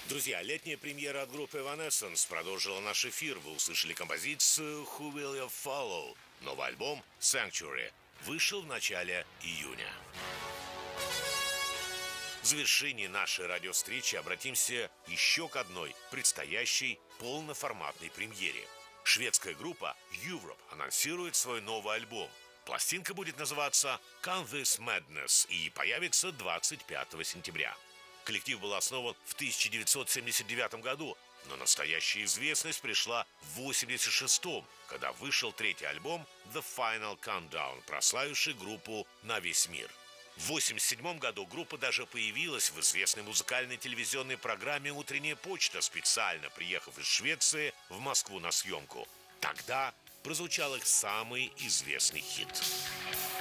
Друзья, летняя премьера от группы Evanescence продолжила наш эфир. Вы услышали композицию «Who Will You Follow?». Новый альбом «Sanctuary» вышел в начале июня. В завершении нашей радиовстречи обратимся еще к одной предстоящей полноформатной премьере. Шведская группа Europe анонсирует свой новый альбом. Пластинка будет называться «Come This Madness» и появится 25 сентября. Коллектив был основан в 1979 году, но настоящая известность пришла в 1986-м, когда вышел третий альбом «The Final Countdown», прославивший группу на весь мир. В 1987 году группа даже появилась в известной музыкальной телевизионной программе «Утренняя почта», специально приехав из Швеции в Москву на съемку. Тогда прозвучал их самый известный хит.